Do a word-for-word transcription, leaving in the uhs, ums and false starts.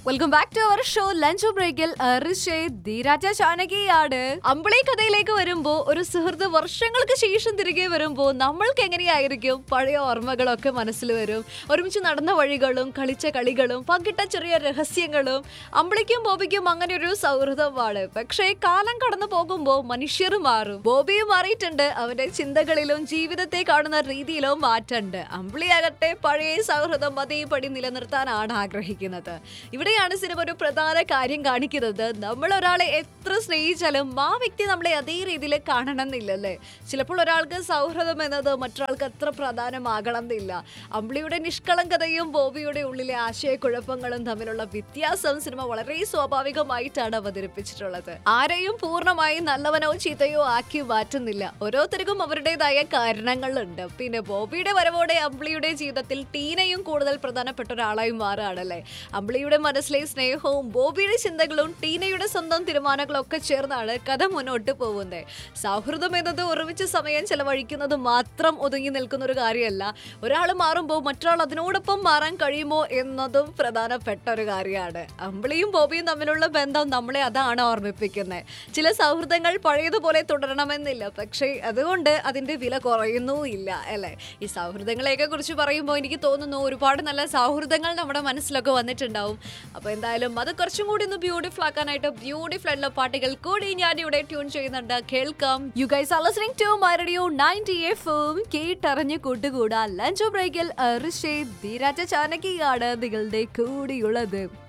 Welcome back to our show lunch ബ്രേക്കിൽ ധീരാജ ചാനകിയാണ്. അമ്പിളി കഥയിലേക്ക് വരുമ്പോ ഒരു സുഹൃത്ത് വർഷങ്ങൾക്ക് ശേഷം തിരികെ വരുമ്പോ നമ്മൾക്ക് എങ്ങനെയായിരിക്കും പഴയ ഓർമ്മകളൊക്കെ മനസ്സിൽ വരും. ഒരുമിച്ച് നടന്ന വഴികളും കളിച്ച കളികളും പങ്കിട്ട ചെറിയ രഹസ്യങ്ങളും. അമ്പിളിക്കും ബോബിക്കും അങ്ങനെ ഒരു സൗഹൃദമാണ്. പക്ഷേ കാലം കടന്നു പോകുമ്പോ മനുഷ്യർ മാറും. ബോബിയും മാറിയിട്ടുണ്ട്. അവന്റെ ചിന്തകളിലും ജീവിതത്തെ കാണുന്ന രീതിയിലും മാറ്റമുണ്ട്. അമ്പിളിയാകട്ടെ പഴയ സൗഹൃദം അതേപടി നിലനിർത്താനാണ് ആഗ്രഹിക്കുന്നത്. ഇവിടെയാണ് സിനിമ ഒരു പ്രധാന കാര്യം കാണിക്കുന്നത്. നമ്മൾ ഒരാളെ എത്ര സ്നേഹിച്ചാലും ആ വ്യക്തി നമ്മളെ അതേ രീതിയിൽ കാണണം എന്നില്ലല്ലേ. ചിലപ്പോൾ ഒരാൾക്ക് സൗഹൃദം എന്നത് മറ്റൊരാൾക്ക് അത്ര പ്രധാനമാകണം എന്നില്ല. അമ്പിളിയുടെ നിഷ്കളങ്കതയും ബോബിയുടെ ഉള്ളിലെ ആശയക്കുഴപ്പങ്ങളും തമ്മിലുള്ള വ്യത്യാസം സിനിമ വളരെ സ്വാഭാവികമായിട്ടാണ് അവതരിപ്പിച്ചിട്ടുള്ളത്. ആരെയും പൂർണ്ണമായി നല്ലവനോ ചീത്തയോ ആക്കി മാറ്റുന്നില്ല. ഓരോരുത്തർക്കും അവരുടേതായ കാരണങ്ങളുണ്ട്. പിന്നെ ബോബിയുടെ വരവോടെ അമ്പിളിയുടെ ജീവിതത്തിൽ ടീനയും കൂടുതൽ പ്രധാനപ്പെട്ട ഒരാളായി മാറുകയാണല്ലേ. അമ്പിളിയുടെ മനസ്സിലെ സ്നേഹവും ബോബിയുടെ ചിന്തകളും ടീനയുടെ സ്വന്തം തീരുമാനങ്ങളും ഒക്കെ ചേർന്നാണ് കഥ മുന്നോട്ട് പോകുന്നത്. സൗഹൃദം എന്നത് ഒരുമിച്ച് സമയം ചെലവഴിക്കുന്നത് മാത്രം ഒതുങ്ങി നിൽക്കുന്ന ഒരു കാര്യമല്ല. ഒരാൾ മാറുമ്പോൾ മറ്റൊരാൾ അതിനോടൊപ്പം മാറാൻ കഴിയുമോ എന്നതും പ്രധാനപ്പെട്ട ഒരു കാര്യമാണ്. അമ്പിളിയും ബോബിയും തമ്മിലുള്ള ബന്ധം നമ്മളെ അതാണ് ഓർമ്മിപ്പിക്കുന്നത്. ചില സൗഹൃദങ്ങൾ പഴയതുപോലെ തുടരണമെന്നില്ല, പക്ഷേ അതുകൊണ്ട് അതിന്റെ വില കുറയുന്നുമില്ല അല്ലെ. ഈ സൗഹൃദങ്ങളെയൊക്കെ കുറിച്ച് പറയുമ്പോൾ എനിക്ക് തോന്നുന്നു ഒരുപാട് നല്ല സൗഹൃദങ്ങൾ നമ്മുടെ മനസ്സിലൊക്കെ വന്നിട്ടുണ്ടാവും. അപ്പൊ എന്തായാലും അത് കുറച്ചും കൂടി ഒന്ന് ബ്യൂട്ടിഫുൾ ആക്കാനായിട്ട് ബ്യൂട്ടിഫുൾ ആയിട്ടുള്ള പാട്ടുകൾ കൂടി ഞാൻ ഇവിടെ ട്യൂൺ ചെയ്യുന്നുണ്ട്. കേൾക്കാം. You guys are listening to my radio ninety എഫും. കേട്ടറിഞ്ഞ് കൂട്ടുകൂടാ ലഞ്ച് ബ്രേക്കിൽ ധീരാജ ചാനകിയാണ് നിങ്ങളുടെ കൂടിയുള്ളത്.